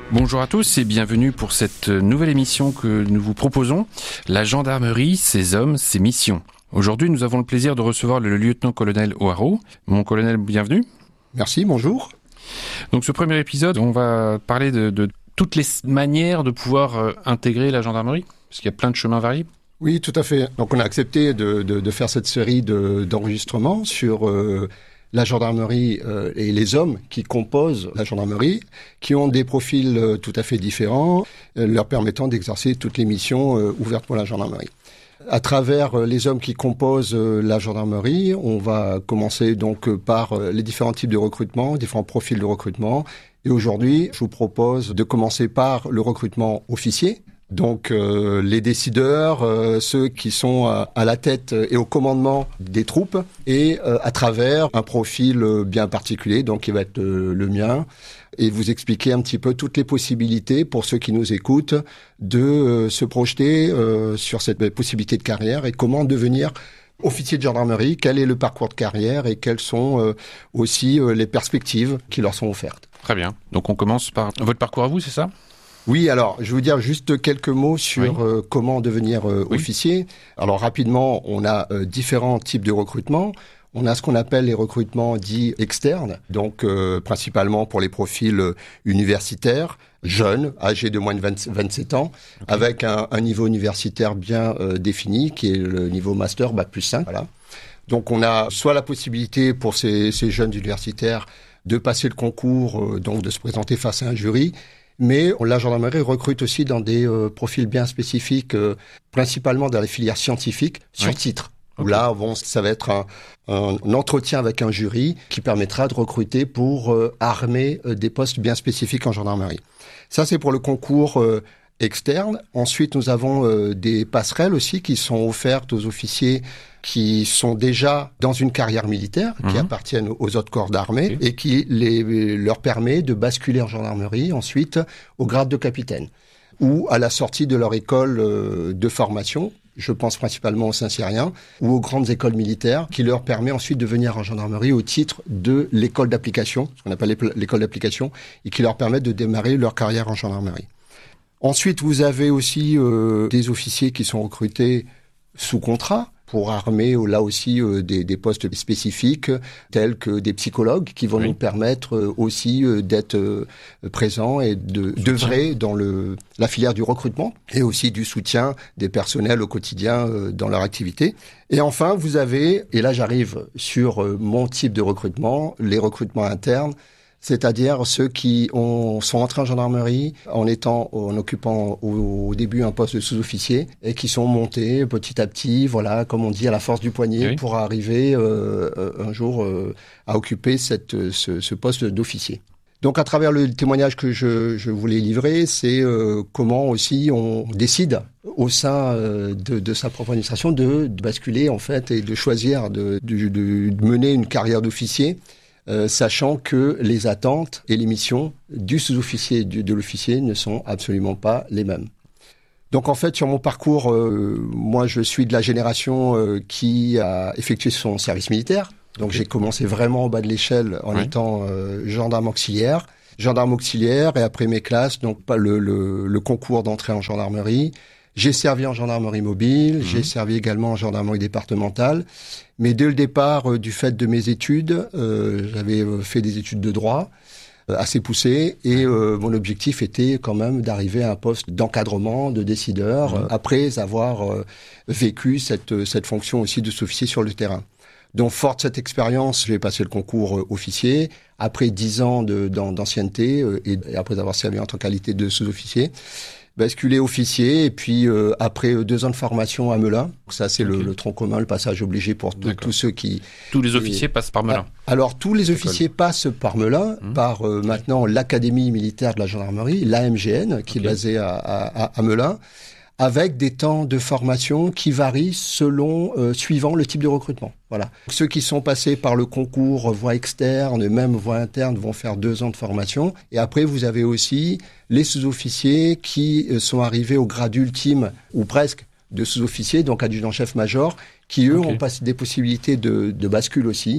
Bonjour à tous et bienvenue pour cette nouvelle émission que nous vous proposons, la gendarmerie, ses hommes, ses missions. Aujourd'hui, nous avons le plaisir de recevoir le lieutenant-colonel O'Haraud. Mon colonel, bienvenue. Merci, bonjour. Donc ce premier épisode, on va parler de toutes les manières de pouvoir intégrer la gendarmerie, parce qu'il y a plein de chemins variés. Oui, tout à fait. Donc on a accepté de faire cette série d'enregistrements sur la gendarmerie et les hommes qui composent la gendarmerie, qui ont des profils tout à fait différents, leur permettant d'exercer toutes les missions ouvertes pour la gendarmerie. À travers les hommes qui composent la gendarmerie, on va commencer donc par les différents types de recrutement, différents profils de recrutement. Et aujourd'hui, je vous propose de commencer par le recrutement officier. Donc les décideurs, ceux qui sont à la tête et au commandement des troupes, et à travers un profil bien particulier, donc qui va être le mien, et vous expliquer un petit peu toutes les possibilités pour ceux qui nous écoutent de se projeter sur cette possibilité de carrière et comment devenir officier de gendarmerie, quel est le parcours de carrière et quelles sont aussi les perspectives qui leur sont offertes. Très bien. Donc on commence par votre parcours à vous, c'est ça ? Oui, alors je vais vous dire juste quelques mots sur comment devenir officier. Alors rapidement, on a différents types de recrutement. On a ce qu'on appelle les recrutements dits externes, donc principalement pour les profils universitaires, jeunes, âgés de moins de 27 ans, avec un niveau universitaire bien défini, qui est le niveau master Bac+5. Voilà. Donc on a soit la possibilité pour ces jeunes universitaires de passer le concours, donc de se présenter face à un jury, mais la gendarmerie recrute aussi dans des profils bien spécifiques, principalement dans les filières scientifiques, sur titre. Où là, ça va être un entretien avec un jury qui permettra de recruter pour armer des postes bien spécifiques en gendarmerie. Ça, c'est pour le concours externe. Ensuite, nous avons des passerelles aussi qui sont offertes aux officiers qui sont déjà dans une carrière militaire, qui appartiennent aux autres corps d'armée, et qui leur permet de basculer en gendarmerie ensuite au grade de capitaine, ou à la sortie de leur école de formation, je pense principalement aux Saint-Cyrien, ou aux grandes écoles militaires, qui leur permet ensuite de venir en gendarmerie au titre de l'école d'application, ce qu'on appelle l'école d'application, et qui leur permet de démarrer leur carrière en gendarmerie. Ensuite, vous avez aussi des officiers qui sont recrutés sous contrat, pour armer là aussi des postes spécifiques tels que des psychologues qui vont nous permettre aussi d'être présents et d'œuvrer dans la filière du recrutement et aussi du soutien des personnels au quotidien dans leur activité. Et enfin, vous avez, et là j'arrive sur mon type de recrutement, les recrutements internes, c'est-à-dire ceux qui sont entrés en gendarmerie en occupant au début un poste de sous-officier et qui sont montés petit à petit, voilà, comme on dit, à la force du poignet pour arriver un jour à occuper ce poste d'officier. Donc à travers le témoignage que je voulais livrer, c'est comment aussi on décide au sein de sa propre administration de basculer en fait et de choisir de mener une carrière d'officier. Sachant que les attentes et les missions du sous-officier et de l'officier ne sont absolument pas les mêmes. Donc en fait, sur mon parcours, moi je suis de la génération qui a effectué son service militaire. Donc j'ai commencé vraiment en bas de l'échelle en étant gendarme auxiliaire et après mes classes, donc le concours d'entrée en gendarmerie. J'ai servi en gendarmerie mobile, j'ai servi également en gendarmerie départementale. Mais dès le départ, du fait de mes études, j'avais fait des études de droit assez poussées et mon objectif était quand même d'arriver à un poste d'encadrement, de décideur, après avoir vécu cette fonction aussi de sous-officier sur le terrain. Donc, fort de cette expérience, j'ai passé le concours officier. Après 10 ans d'ancienneté et après avoir servi en tant que qualité de sous-officier, basculé officier et puis après 2 ans de formation à Melun. Ça, c'est le tronc commun, le passage obligé pour tous ceux qui... Tous les officiers passent par Melun. Alors, tous les officiers passent par Melun, par maintenant l'Académie militaire de la gendarmerie, l'AMGN, qui est basée à Melun, avec des temps de formation qui varient suivant le type de recrutement. Voilà. Ceux qui sont passés par le concours voie externe, même voie interne, vont faire 2 ans de formation. Et après, vous avez aussi les sous-officiers qui sont arrivés au grade ultime, ou presque, de sous-officiers, donc adjudant-chef major, qui eux ont passé des possibilités de bascule aussi,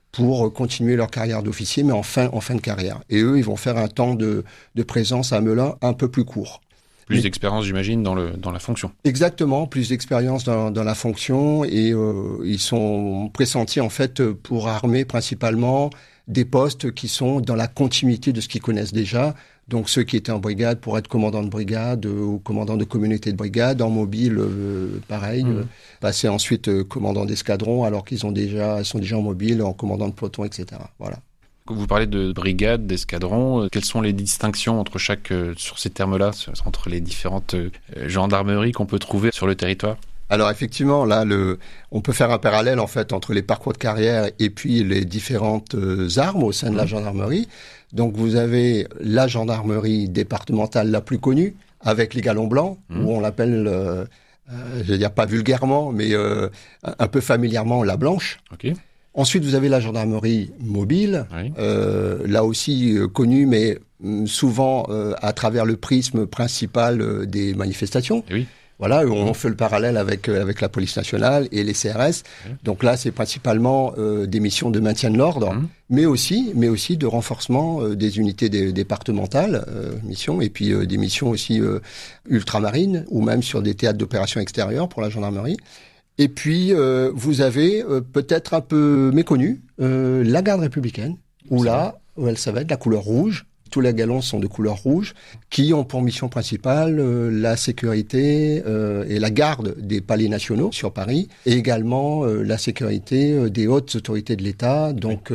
pour continuer leur carrière d'officier, mais en fin de carrière. Et eux, ils vont faire un temps de présence à Melun un peu plus court. Plus d'expérience, j'imagine, dans la fonction. Exactement, plus d'expérience dans la fonction, et ils sont pressentis en fait pour armer principalement des postes qui sont dans la continuité de ce qu'ils connaissent déjà. Donc ceux qui étaient en brigade pour être commandant de brigade ou commandant de communauté de brigade, en mobile, pareil, passer ensuite commandant d'escadron alors qu'ils sont déjà en mobile, en commandant de peloton, etc. Voilà. Vous parlez de brigade, d'escadron. Quelles sont les distinctions entre sur ces termes-là, entre les différentes gendarmeries qu'on peut trouver sur le territoire ? Alors effectivement, là, on peut faire un parallèle en fait entre les parcours de carrière et puis les différentes armes au sein de la gendarmerie. Donc vous avez la gendarmerie départementale la plus connue, avec les galons blancs, où on l'appelle, je vais dire pas vulgairement, mais un peu familièrement la blanche. Okay. Ensuite, vous avez la gendarmerie mobile, oui. Là aussi connue, mais souvent à travers le prisme principal des manifestations. Et oui. Voilà, on fait le parallèle avec la police nationale et les CRS. Oui. Donc là, c'est principalement des missions de maintien de l'ordre, mais aussi de renforcement des unités départementales, missions, et puis des missions aussi ultramarines, ou même sur des théâtres d'opérations extérieures pour la gendarmerie. Et puis, vous avez peut-être un peu méconnu la garde républicaine, où là, ça va être la couleur rouge. Tous les galons sont de couleur rouge, qui ont pour mission principale la sécurité et la garde des palais nationaux sur Paris, et également la sécurité des hautes autorités de l'État. Donc,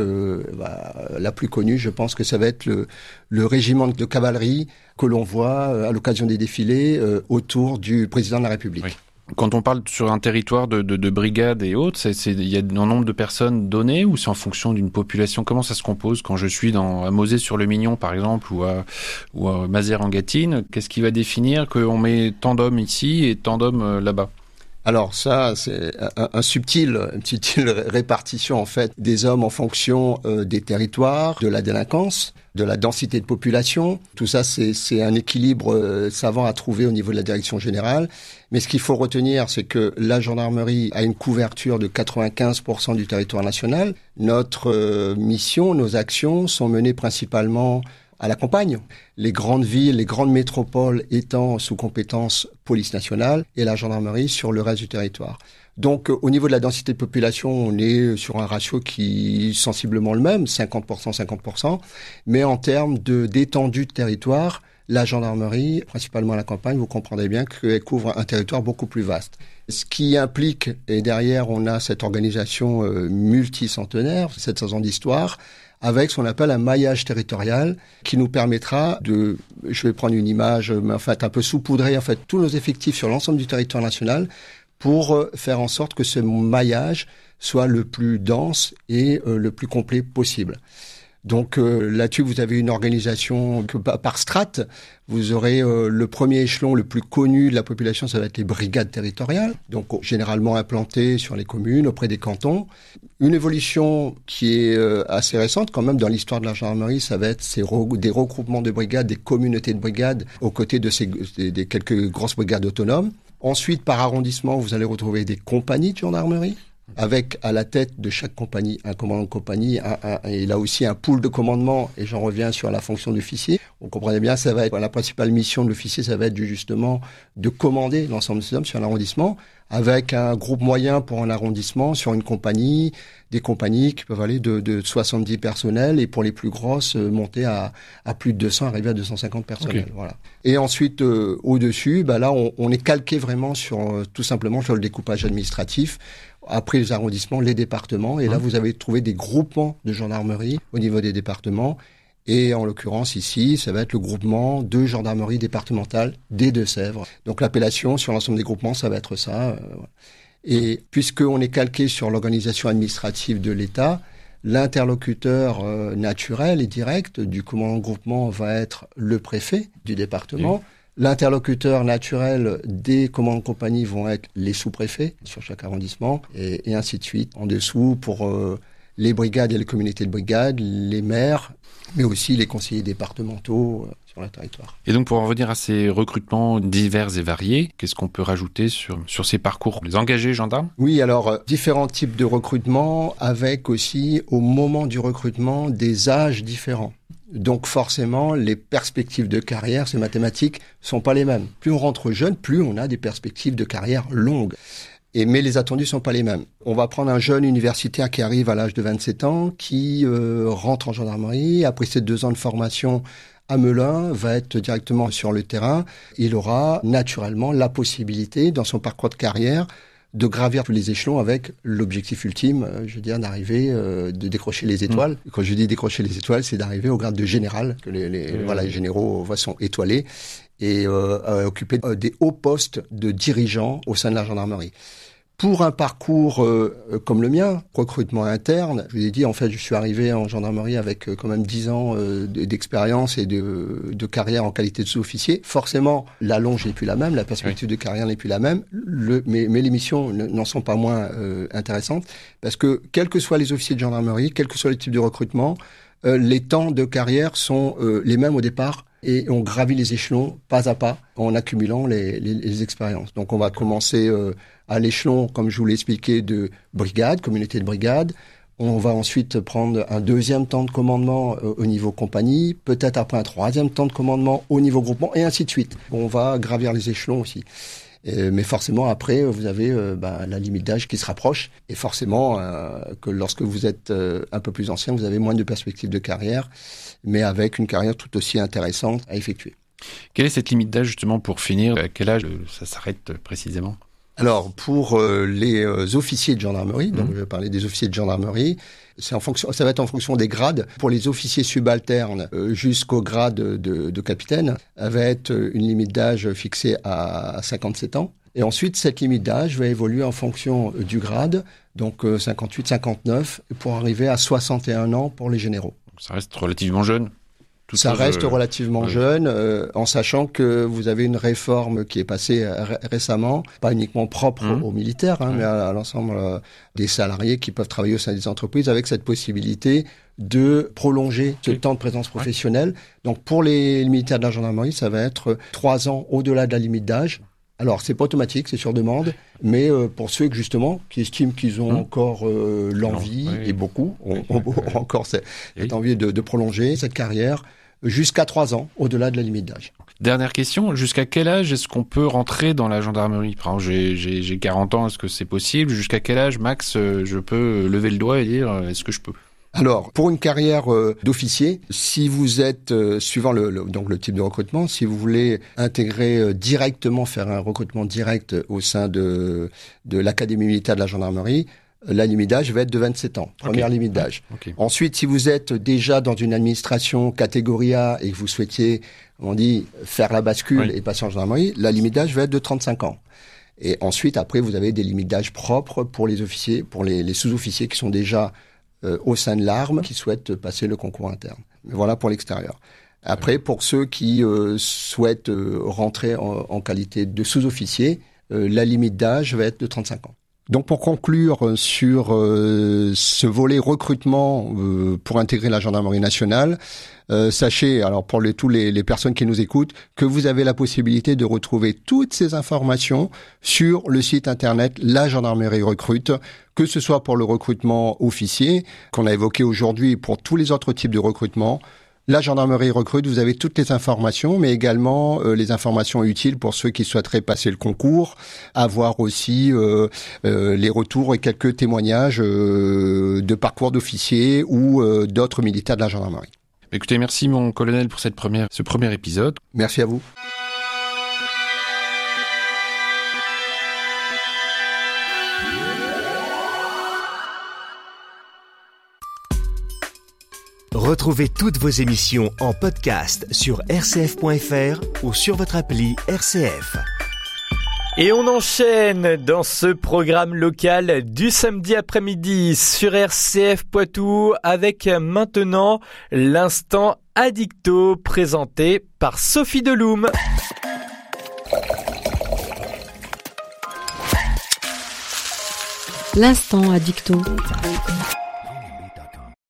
la plus connue, je pense que ça va être le régiment de cavalerie que l'on voit à l'occasion des défilés autour du président de la République. Oui. Quand on parle sur un territoire de brigades et autres, il y a un nombre de personnes donné ou c'est en fonction d'une population ? Comment ça se compose quand je suis à Mauzé-sur-le-Mignon, par exemple, ou à Mazères-en-Gâtine ? Qu'est-ce qui va définir qu'on met tant d'hommes ici et tant d'hommes là-bas ? Alors ça, c'est une subtile répartition en fait des hommes en fonction des territoires, de la délinquance, de la densité de population. Tout ça, c'est un équilibre savant à trouver au niveau de la direction générale. Mais ce qu'il faut retenir, c'est que la gendarmerie a une couverture de 95% du territoire national. Notre mission, nos actions sont menées principalement à la campagne, les grandes villes, les grandes métropoles étant sous compétence police nationale et la gendarmerie sur le reste du territoire. Donc, au niveau de la densité de population, on est sur un ratio qui est sensiblement le même, 50%, mais en termes d'étendue de territoire, la gendarmerie, principalement à la campagne, vous comprendrez bien qu'elle couvre un territoire beaucoup plus vaste. Ce qui implique, et derrière on a cette organisation multicentenaire, 700 ans d'histoire, avec ce qu'on appelle un maillage territorial qui nous permettra je vais prendre une image, mais en fait un peu saupoudrer en fait tous nos effectifs sur l'ensemble du territoire national pour faire en sorte que ce maillage soit le plus dense et le plus complet possible. Donc là-dessus, vous avez une organisation par strate. Vous aurez le premier échelon le plus connu de la population, ça va être les brigades territoriales, donc généralement implantées sur les communes, auprès des cantons. Une évolution qui est assez récente quand même dans l'histoire de la gendarmerie, ça va être des regroupements de brigades, des communautés de brigades, aux côtés de des quelques grosses brigades autonomes. Ensuite, par arrondissement, vous allez retrouver des compagnies de gendarmerie, avec à la tête de chaque compagnie un commandant de compagnie et là aussi un pool de commandement, et j'en reviens sur la fonction d'officier. Vous comprenez bien, ça va être la principale mission de l'officier, ça va être justement de commander l'ensemble de ces hommes sur un arrondissement, avec un groupe moyen pour un arrondissement sur une compagnie, des compagnies qui peuvent aller de 70 personnels et pour les plus grosses monter à plus de 200, arriver à 250 personnels. Okay. Voilà. Et ensuite au-dessus, là on est calqué vraiment tout simplement sur le découpage administratif. Après les arrondissements, les départements, et là vous avez trouvé des groupements de gendarmerie au niveau des départements. Et en l'occurrence ici, ça va être le groupement de gendarmerie départementale des Deux-Sèvres. Donc l'appellation sur l'ensemble des groupements, ça va être ça. Et puisqu'on est calqué sur l'organisation administrative de l'État, l'interlocuteur naturel et direct du commandant de groupement va être le préfet du département. Oui. L'interlocuteur naturel des commandants de compagnie vont être les sous-préfets sur chaque arrondissement et ainsi de suite en dessous pour les brigades et les communautés de brigades, les maires, mais aussi les conseillers départementaux sur le territoire. Et donc pour en revenir à ces recrutements divers et variés, qu'est-ce qu'on peut rajouter sur ces parcours? Les engagés gendarmes? Oui, alors différents types de recrutement avec aussi au moment du recrutement des âges différents. Donc forcément, les perspectives de carrière, c'est mathématique, sont pas les mêmes. Plus on rentre jeune, plus on a des perspectives de carrière longues. Mais les attendus sont pas les mêmes. On va prendre un jeune universitaire qui arrive à l'âge de 27 ans, qui rentre en gendarmerie, après ses 2 ans de formation à Melun, va être directement sur le terrain. Il aura naturellement la possibilité, dans son parcours de carrière, de gravir tous les échelons avec l'objectif ultime, d'arriver, de décrocher les étoiles. Quand je dis décrocher les étoiles, c'est d'arriver au grade de général, que les généraux sont étoilés, et occuper des hauts postes de dirigeants au sein de la gendarmerie. Pour un parcours comme le mien, recrutement interne, je vous ai dit, en fait, je suis arrivé en gendarmerie avec quand même 10 ans d'expérience et de carrière en qualité de sous-officier. Forcément, la longe n'est plus la même, la perspective de carrière n'est plus la même, mais les missions n'en sont pas moins intéressantes, parce que quels que soient les officiers de gendarmerie, quel que soit le type de recrutement, les temps de carrière sont les mêmes au départ, et on gravit les échelons pas à pas en accumulant les expériences. Donc on va commencer à l'échelon, comme je vous l'ai expliqué, de brigade, communauté de brigade. On va ensuite prendre un 2e temps de commandement au niveau compagnie, peut-être après un 3e temps de commandement au niveau groupement, et ainsi de suite. On va gravir les échelons aussi. Mais forcément, après, vous avez la limite d'âge qui se rapproche. Et forcément, que lorsque vous êtes un peu plus ancien, vous avez moins de perspectives de carrière, mais avec une carrière tout aussi intéressante à effectuer. Quelle est cette limite d'âge justement pour finir? À quel âge ça s'arrête précisément? Alors, pour les officiers de gendarmerie, donc je vais parler des officiers de gendarmerie, ça va être en fonction des grades. Pour les officiers subalternes jusqu'au grade de capitaine, va être une limite d'âge fixée à 57 ans. Et ensuite, cette limite d'âge va évoluer en fonction du grade, donc 58, 59, pour arriver à 61 ans pour les généraux. Ça reste relativement jeune. Ça reste relativement jeune, en sachant que vous avez une réforme qui est passée récemment, pas uniquement propre aux militaires, mais à l'ensemble des salariés qui peuvent travailler au sein des entreprises, avec cette possibilité de prolonger ce temps de présence professionnelle. Donc pour les militaires de la gendarmerie, ça va être 3 ans au-delà de la limite d'âge. Alors, c'est pas automatique, c'est sur demande, mais pour ceux justement qui estiment qu'ils ont encore l'envie, et beaucoup ont encore cette envie de prolonger cette carrière jusqu'à 3 ans, au-delà de la limite d'âge. Dernière question, jusqu'à quel âge est-ce qu'on peut rentrer dans la gendarmerie? Par exemple, j'ai 40 ans, est-ce que c'est possible? Jusqu'à quel âge, max, je peux lever le doigt et dire est-ce que je peux? Alors, pour une carrière d'officier, si vous êtes, suivant donc le type de recrutement, si vous voulez intégrer directement, faire un recrutement direct au sein de l'Académie militaire de la gendarmerie, la limite d'âge va être de 27 ans, première limite d'âge. Ensuite, si vous êtes déjà dans une administration catégorie A et que vous souhaitiez, on dit, faire la bascule et passer en gendarmerie, la limite d'âge va être de 35 ans. Et ensuite, après, vous avez des limites d'âge propres pour les officiers, pour les sous-officiers qui sont déjà au sein de l'arme, qui souhaitent passer le concours interne. Mais voilà pour l'extérieur. Après, pour ceux qui souhaitent rentrer en qualité de sous-officier, la limite d'âge va être de 35 ans. Donc pour conclure sur ce volet recrutement pour intégrer la gendarmerie nationale, sachez, alors pour tous les personnes qui nous écoutent, que vous avez la possibilité de retrouver toutes ces informations sur le site internet La Gendarmerie Recrute, que ce soit pour le recrutement officier qu'on a évoqué aujourd'hui et pour tous les autres types de recrutement. La gendarmerie recrute, vous avez toutes les informations, mais également les informations utiles pour ceux qui souhaiteraient passer le concours, avoir aussi les retours et quelques témoignages de parcours d'officiers ou d'autres militaires de la gendarmerie. Écoutez, merci mon colonel pour ce premier épisode. Merci à vous. Retrouvez toutes vos émissions en podcast sur rcf.fr ou sur votre appli RCF. Et on enchaîne dans ce programme local du samedi après-midi sur RCF Poitou avec maintenant l'instant Addicto présenté par Sophie Deloum. L'instant Addicto.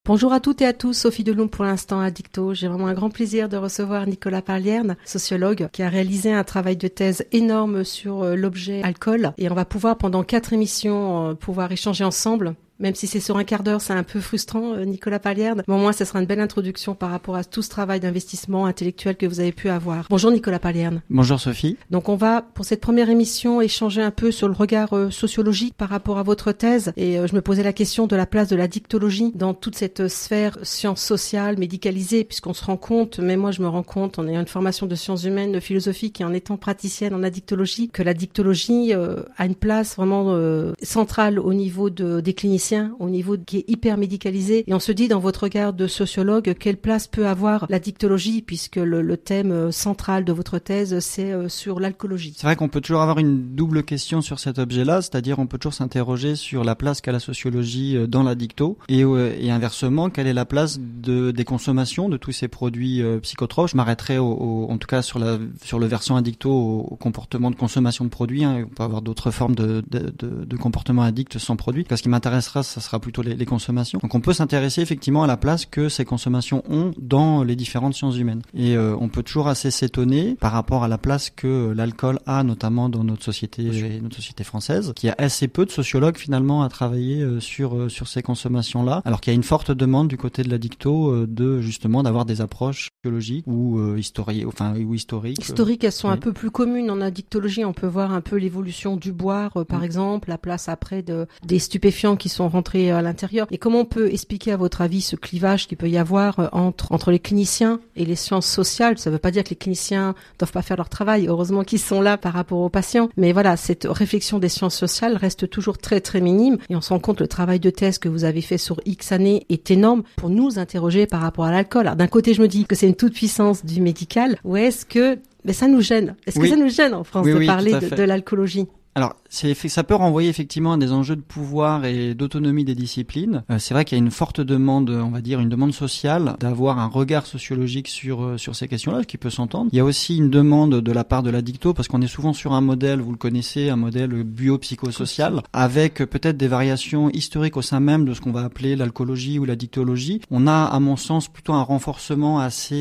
Bonjour à toutes et à tous, Sophie Deloum pour l'instant Addicto. J'ai vraiment un grand plaisir de recevoir Nicolas Parlierne, sociologue, qui a réalisé un travail de thèse énorme sur l'objet alcool. Et on va pouvoir, pendant 4 émissions, pouvoir échanger ensemble. Même si c'est sur un quart d'heure, c'est un peu frustrant, Nicolas Parlierne. Mais au moins, ça sera une belle introduction par rapport à tout ce travail d'investissement intellectuel que vous avez pu avoir. Bonjour Nicolas Parlierne. Bonjour Sophie. Donc on va, pour cette première émission, échanger un peu sur le regard sociologique par rapport à votre thèse. Et je me posais la question de la place de la dictologie dans toute cette sphère sciences sociales, médicalisée, puisqu'on se rend compte, mais moi je me rends compte, en ayant une formation de sciences humaines, de philosophie, et en étant praticienne en addictologie, que la dictologie a une place vraiment centrale au niveau des cliniciens, au niveau qui est hyper médicalisé. Et on se dit, dans votre regard de sociologue, quelle place peut avoir la dictologie, puisque le thème central de votre thèse, c'est sur l'alcoolologie. C'est vrai qu'on peut toujours avoir une double question sur cet objet-là, c'est-à-dire on peut toujours s'interroger sur la place qu'a la sociologie dans la dicto, et inversement, quelle est la place des consommations de tous ces produits psychotropes. Je m'arrêterai en tout cas sur le versant addicto au comportement de consommation de produits. On peut avoir d'autres formes de comportement addict sans produit. Ce qui m'intéressera, ça sera plutôt les consommations. Donc on peut s'intéresser effectivement à la place que ces consommations ont dans les différentes sciences humaines. Et on peut toujours assez s'étonner par rapport à la place que l'alcool a, notamment dans notre société française, qui a assez peu de sociologues finalement à travailler sur ces consommations-là, alors qu'il y a une forte demande du côté de la dicto justement d'avoir des approches biologiques ou historiques. Historiques, elles sont un peu plus communes en addictologie. On peut voir un peu l'évolution du boire, par exemple, la place après des stupéfiants qui sont rentrés à l'intérieur. Et comment on peut expliquer, à votre avis, ce clivage qu'il peut y avoir entre les cliniciens et les sciences sociales? Ça ne veut pas dire que les cliniciens doivent pas faire leur travail. Heureusement qu'ils sont là par rapport aux patients. Mais voilà, cette réflexion des sciences sociales reste toujours très, très minime. Et on se rend compte que le travail de thèse que vous avez fait sur X années est énorme pour nous interroger par rapport à l'alcool. Alors, d'un côté, je me dis que c'est une toute puissance du médical, ou est-ce que ça nous gêne? Est-ce que ça nous gêne en France de parler de l'alcoolologie? Alors, ça peut renvoyer effectivement à des enjeux de pouvoir et d'autonomie des disciplines. C'est vrai qu'il y a une forte demande, on va dire une demande sociale, d'avoir un regard sociologique sur ces questions-là, ce qui peut s'entendre. Il y a aussi une demande de la part de la dicto, parce qu'on est souvent sur un modèle, vous le connaissez, un modèle bio-psychosocial, avec peut-être des variations historiques au sein même de ce qu'on va appeler l'alcoolologie ou la dictologie. On a, à mon sens, plutôt un renforcement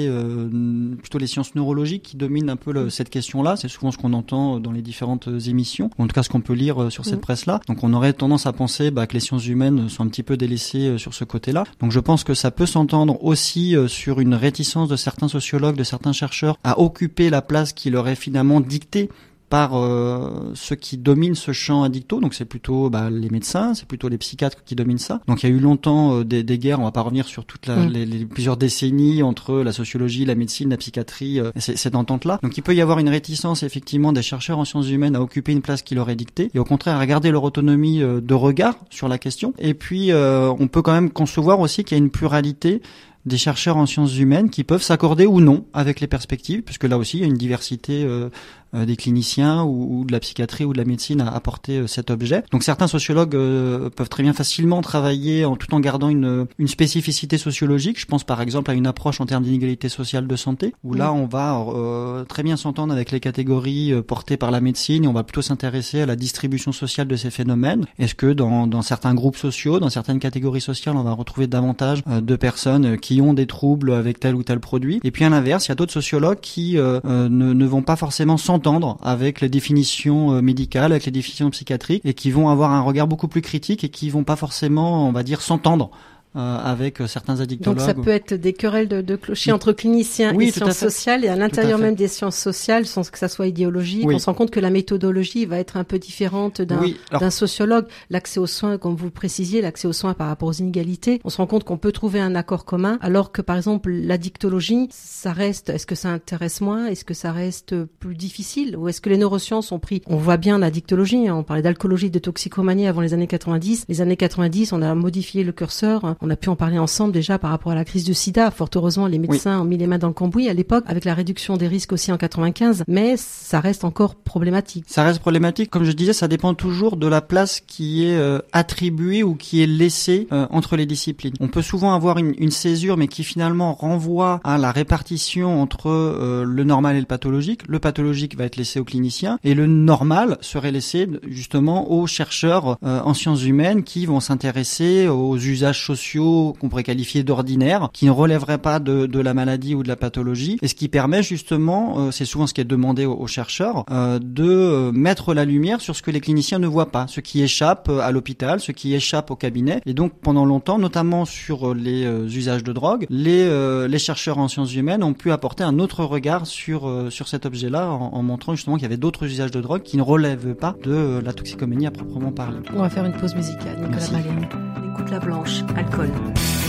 plutôt les sciences neurologiques qui dominent un peu cette question-là. C'est souvent ce qu'on entend dans les différentes émissions. En tout cas, ce qu'on peut lire sur cette presse-là. Donc, on aurait tendance à penser que les sciences humaines sont un petit peu délaissées sur ce côté-là. Donc, je pense que ça peut s'entendre aussi sur une réticence de certains sociologues, de certains chercheurs à occuper la place qui leur est finalement dictée par ceux qui dominent ce champ addicto. Donc c'est plutôt les médecins, c'est plutôt les psychiatres qui dominent ça. Donc il y a eu longtemps des guerres, on va pas revenir sur toutes les plusieurs décennies entre la sociologie, la médecine, la psychiatrie, cette entente-là. Donc il peut y avoir une réticence effectivement des chercheurs en sciences humaines à occuper une place qui leur est dictée, et au contraire à garder leur autonomie de regard sur la question. Et puis on peut quand même concevoir aussi qu'il y a une pluralité des chercheurs en sciences humaines qui peuvent s'accorder ou non avec les perspectives, puisque là aussi il y a une diversité des cliniciens ou de la psychiatrie ou de la médecine à apporter cet objet. Donc certains sociologues peuvent très bien facilement travailler tout en gardant une spécificité sociologique. Je pense par exemple à une approche en termes d'inégalité sociale de santé, où là on va très bien s'entendre avec les catégories portées par la médecine, et on va plutôt s'intéresser à la distribution sociale de ces phénomènes. Est-ce que dans certains groupes sociaux, dans certaines catégories sociales, on va retrouver davantage de personnes qui ont des troubles avec tel ou tel produit? Et puis à l'inverse, il y a d'autres sociologues qui ne vont pas forcément s'entendre avec les définitions médicales, avec les définitions psychiatriques, et qui vont avoir un regard beaucoup plus critique et qui vont pas forcément, on va dire, s'entendre avec certains addictologues. Donc ça peut être des querelles de clochers entre cliniciens et sciences sociales, et à l'intérieur même des sciences sociales, sans que ça soit idéologique. On se rend compte que la méthodologie va être un peu différente d'un sociologue. L'accès aux soins, comme vous le précisiez, l'accès aux soins par rapport aux inégalités, on se rend compte qu'on peut trouver un accord commun, alors que par exemple l'addictologie, ça reste, est-ce que ça intéresse moins, est-ce que ça reste plus difficile, ou est-ce que les neurosciences ont pris, on voit bien l'addictologie, on parlait d'alcoolologie, de toxicomanie avant les années 90. Les années 90, on a modifié le curseur. On a pu en parler ensemble déjà par rapport à la crise du sida. Fort heureusement, les médecins ont mis les mains dans le cambouis à l'époque, avec la réduction des risques aussi en 95, mais ça reste encore problématique. Ça reste problématique. Comme je disais, ça dépend toujours de la place qui est attribuée ou qui est laissée entre les disciplines. On peut souvent avoir une césure, mais qui finalement renvoie à la répartition entre le normal et le pathologique. Le pathologique va être laissé aux cliniciens, et le normal serait laissé justement aux chercheurs en sciences humaines qui vont s'intéresser aux usages sociaux sociaux qu'on pourrait qualifier d'ordinaires, qui ne relèveraient pas de la maladie ou de la pathologie, et ce qui permet justement, c'est souvent ce qui est demandé aux chercheurs, de mettre la lumière sur ce que les cliniciens ne voient pas, ce qui échappe à l'hôpital, ce qui échappe au cabinet. Et donc pendant longtemps, notamment sur les usages de drogue, les chercheurs en sciences humaines ont pu apporter un autre regard sur cet objet-là en montrant justement qu'il y avait d'autres usages de drogue qui ne relèvent pas de la toxicomanie à proprement parler. On va faire une pause musicale. Nicolas Balléon. Écoute la blanche, alcool.